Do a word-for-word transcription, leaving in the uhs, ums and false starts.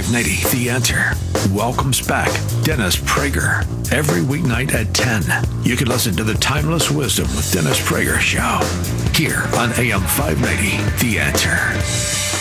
five ninety The Answer welcomes back Dennis Prager every weeknight at ten. You can listen to the Timeless Wisdom with Dennis Prager show here on A M five ninety The Answer.